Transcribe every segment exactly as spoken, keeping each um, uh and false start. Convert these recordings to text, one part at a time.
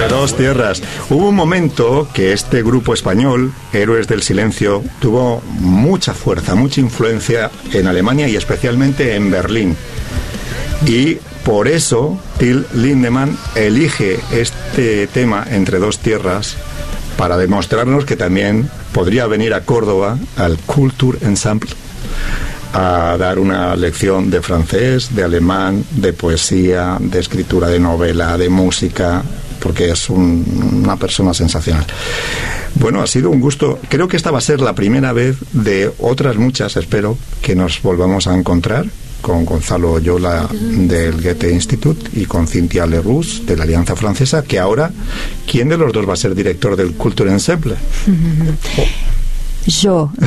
Entre dos tierras. Hubo un momento que este grupo español, Héroes del Silencio, tuvo mucha fuerza, mucha influencia en Alemania y especialmente en Berlín. Y por eso Till Lindemann elige este tema, Entre dos tierras, para demostrarnos que también podría venir a Córdoba al Kulturensemble a dar una lección de francés, de alemán, de poesía, de escritura de novela, de música, porque es un, una persona sensacional. Bueno, ha sido un gusto. Creo que esta va a ser la primera vez de otras muchas, espero, que nos volvamos a encontrar con Gonzalo Oyola del Goethe Institut y con Cynthia Leroux de la Alianza Francesa, que ahora, ¿quién de los dos va a ser director del Kulturensemble? Oh. Yo. no,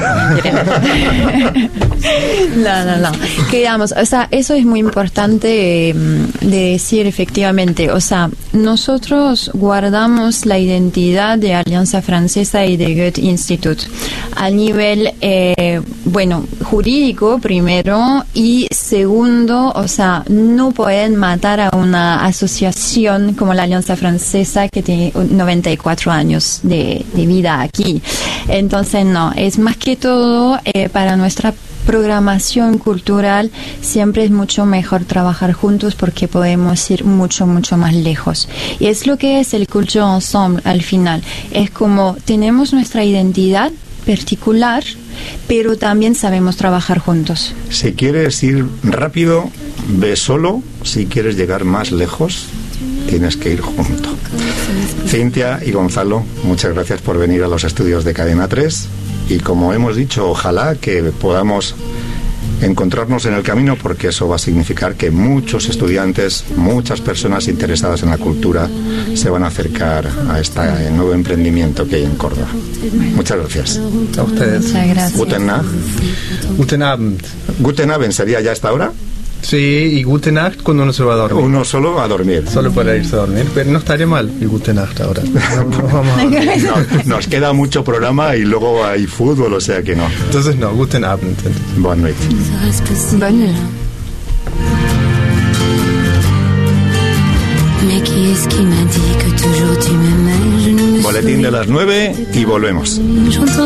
no, no. Que digamos, o sea, eso es muy importante eh, de decir efectivamente. O sea, nosotros guardamos la identidad de Alianza Francesa y de Goethe Institut a nivel, eh, bueno, jurídico primero y segundo, o sea, no pueden matar a una asociación como la Alianza Francesa que tiene noventa y cuatro años de, de vida aquí. Entonces, no. Es más que todo eh, para nuestra programación cultural siempre es mucho mejor trabajar juntos porque podemos ir mucho, mucho más lejos. Y es lo que es el Kulturensemble al final. Es como tenemos nuestra identidad particular, pero también sabemos trabajar juntos. Si quieres ir rápido, ve solo. Si quieres llegar más lejos, tienes que ir junto. Cynthia y Gonzalo, muchas gracias por venir a los estudios de Cadena tres. Y como hemos dicho, ojalá que podamos encontrarnos en el camino, porque eso va a significar que muchos estudiantes, muchas personas interesadas en la cultura se van a acercar a este nuevo emprendimiento que hay en Córdoba. Muchas gracias. A ustedes. Muchas gracias. Guten Nacht. Guten Abend. Guten Abend sería ya esta hora. Sí, y Gute Nacht cuando uno se va a dormir. Uno solo a dormir. Solo para irse a dormir, pero no estaría mal el Gute Nacht ahora. No, no vamos a no, nos queda mucho programa y luego hay fútbol, o sea que no. Entonces no, Guten Abend. Buenas noches. Buenas noches. Boletín de las nueve y volvemos.